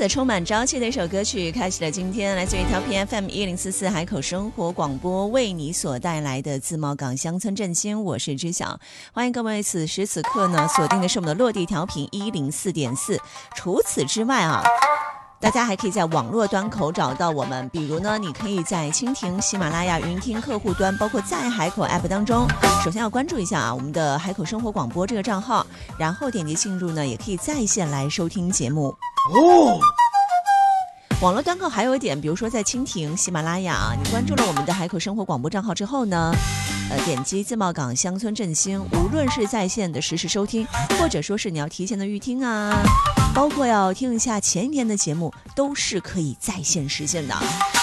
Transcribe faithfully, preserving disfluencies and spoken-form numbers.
的充满朝气的一首歌曲，开启了今天来自于调频 F M 一零四四海口生活广播为你所带来的自贸港乡村振兴。我是知晓，欢迎各位此时此刻呢锁定的是我们的落地调频一零四点四。除此之外啊，大家还可以在网络端口找到我们，比如呢，你可以在蜻蜓、喜马拉雅、云听客户端，包括在海口 App 当中，首先要关注一下啊我们的海口生活广播这个账号，然后点击进入呢，也可以在线来收听节目哦。网络端口还有一点，比如说在蜻蜓、喜马拉雅，你关注了我们的海口生活广播账号之后呢，呃，点击自贸港乡村振兴，无论是在线的实时收听，或者说是你要提前的预听啊，包括要听一下前一天的节目，都是可以在线实现的。